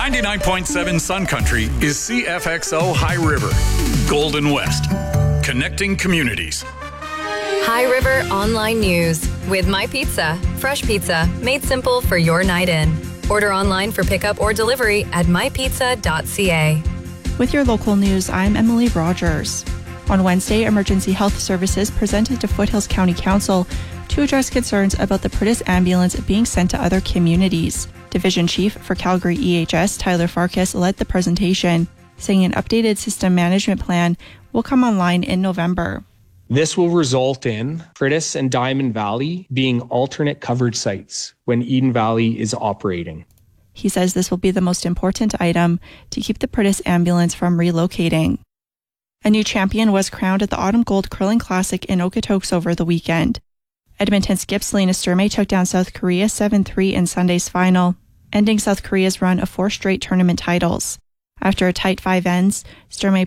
99.7 Sun Country is CFXO High River, Golden West, connecting communities. High River Online News with My Pizza. Fresh pizza made simple for your night in. Order online for pickup or delivery at mypizza.ca. With your local news, I'm Emily Rogers. On Wednesday, Emergency Health Services presented to Foothills County Council to address concerns about the Pritis ambulance being sent to other communities. Division Chief for Calgary EHS, Tyler Farkas, led the presentation, saying an updated system management plan will come online in November. This will result in Pritis and Diamond Valley being alternate coverage sites when Eden Valley is operating. He says this will be the most important item to keep the Pritis ambulance from relocating. A new champion was crowned at the Autumn Gold Curling Classic in Okotoks over the weekend. Edmonton's Gippsland Sturmey took down South Korea 7-3 in Sunday's final, ending South Korea's run of 4 straight tournament titles. After a tight 5 ends, Sturmey